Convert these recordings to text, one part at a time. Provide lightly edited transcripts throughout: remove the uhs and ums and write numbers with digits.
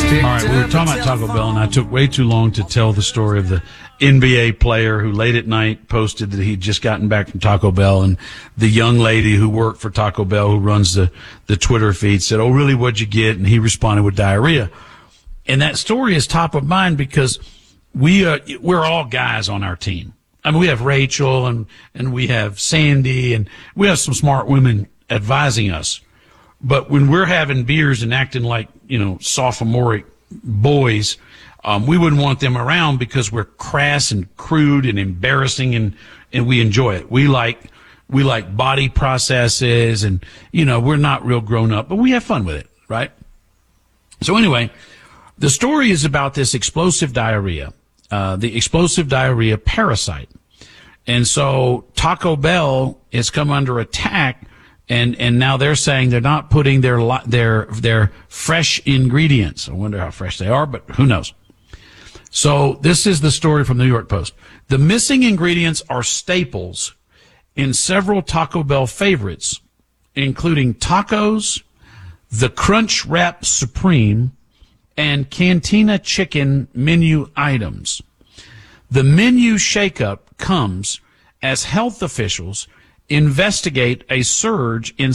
All right, we were talking about Taco Bell, and I took way too long to tell the story of the NBA player who late at night posted that he'd just gotten back from Taco Bell, and the young lady who worked for Taco Bell, who runs the Twitter feed, said, "Oh, really, what'd you get?" And he responded with diarrhea. And that story is top of mind because we're all guys on our team. I mean, we have Rachel and we have Sandy, and we have some smart women advising us. But when we're having beers and acting like, sophomoric boys, we wouldn't want them around because we're crass and crude and embarrassing, and we enjoy it. We like body processes, and, we're not real grown up, but we have fun with it, right? So anyway, the story is about this explosive diarrhea, the explosive diarrhea parasite. And so Taco Bell has come under attack. And now they're saying they're not putting their fresh ingredients. I wonder how fresh they are, but who knows? So this is the story from the New York Post. The missing ingredients are staples in several Taco Bell favorites, including tacos, the Crunch Wrap Supreme, and Cantina Chicken menu items. The menu shakeup comes as health officials investigate a surge in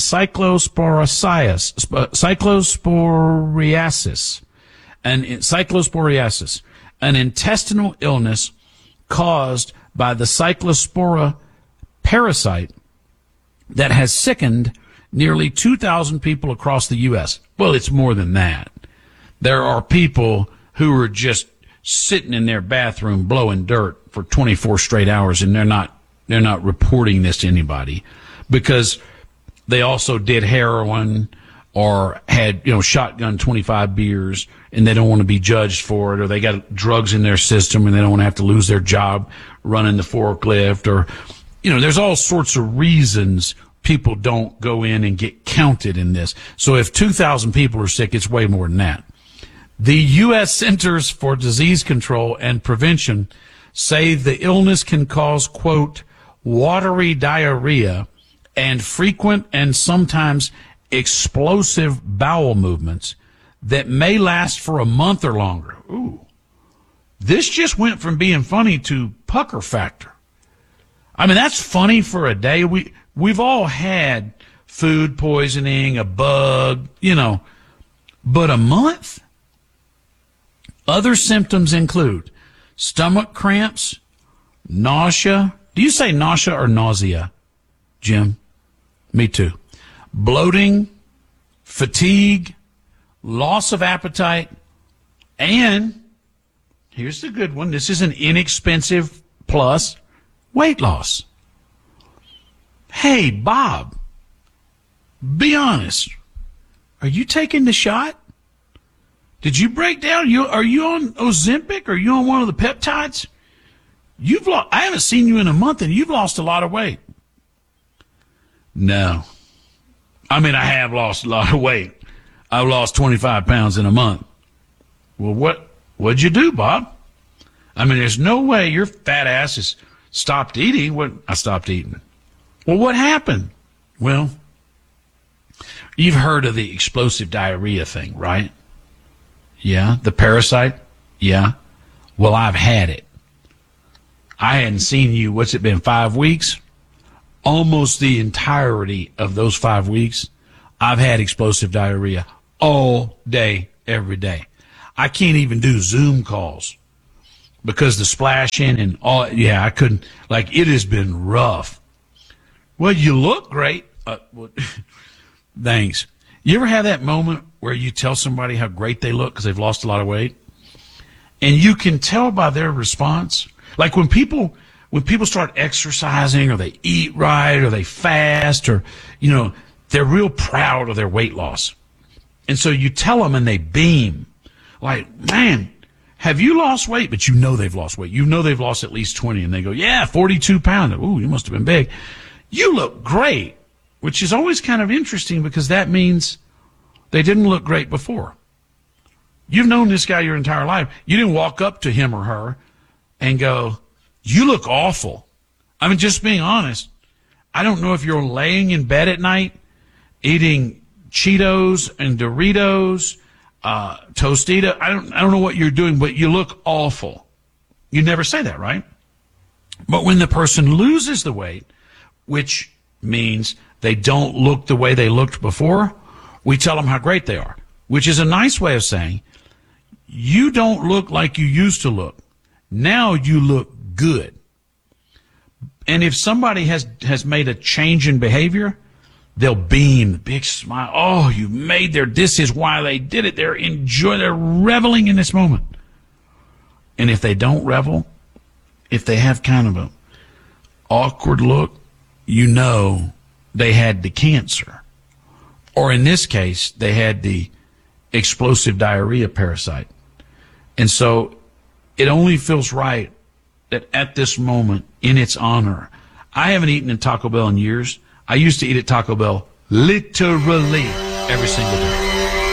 cyclosporiasis, an intestinal illness caused by the cyclospora parasite that has sickened nearly 2,000 people across the U.S. Well, it's more than that. There are people who are just sitting in their bathroom blowing dirt for 24 straight hours, and they're not reporting this to anybody because they also did heroin or had, shotgun 25 beers, and they don't want to be judged for it, or they got drugs in their system and they don't want to have to lose their job running the forklift, or, there's all sorts of reasons people don't go in and get counted in this. So if 2,000 people are sick, it's way more than that. The U.S. Centers for Disease Control and Prevention say the illness can cause, quote, watery diarrhea and frequent and sometimes explosive bowel movements that may last for a month or longer. Ooh. This just went from being funny to pucker factor. I mean, that's funny for a day. We've all had food poisoning, a bug, but a month? Other symptoms include stomach cramps, nausea. Do you say nausea or nausea, Jim? Me too. Bloating, fatigue, loss of appetite, and here's the good one. This is an inexpensive plus, weight loss. Hey, Bob, be honest. Are you taking the shot? Did you break down? Are you on Ozempic? Are you on one of the peptides? I haven't seen you in a month, and you've lost a lot of weight. No. I mean, I have lost a lot of weight. I've lost 25 pounds in a month. Well, what'd you do, Bob? I mean, there's no way your fat ass has stopped eating. I stopped eating. Well, what happened? Well, you've heard of the explosive diarrhea thing, right? Yeah. The parasite? Yeah. Well, I've had it. I hadn't seen you, what's it been, 5 weeks? Almost the entirety of those 5 weeks, I've had explosive diarrhea all day, every day. I can't even do Zoom calls because the splashing and all. Yeah, I couldn't. It has been rough. Well, you look great. Thanks. You ever have that moment where you tell somebody how great they look because they've lost a lot of weight? And you can tell by their response. Like when people start exercising or they eat right or they fast or, they're real proud of their weight loss. And so you tell them and they beam. Like, man, have you lost weight? But they've lost weight. They've lost at least 20. And they go, yeah, 42 pounds. Ooh, you must have been big. You look great, which is always kind of interesting because that means they didn't look great before. You've known this guy your entire life. You didn't walk up to him or her and go, you look awful. I mean, just being honest, I don't know if you're laying in bed at night eating Cheetos and Doritos. Tostita, I don't know what you're doing, but you look awful. You never say that, right? But when the person loses the weight, which means they don't look the way they looked before, we tell them how great they are, which is a nice way of saying, you don't look like you used to look. Now you look good. And if somebody has made a change in behavior, they'll beam, the big smile. Oh, you made this is why they did it. They're reveling in this moment. And if they don't revel, if they have kind of a awkward look, you know they had the cancer. Or in this case, they had the explosive diarrhea parasite. And so it only feels right that at this moment, in its honor, I haven't eaten at Taco Bell in years. I used to eat at Taco Bell literally every single day.